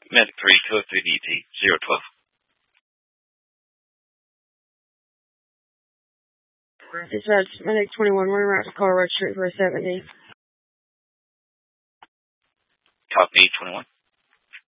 Medic 3, code 3DT, 012. Dispatch, Medic 21, running route to Colorado Street for a 70. Copy 21.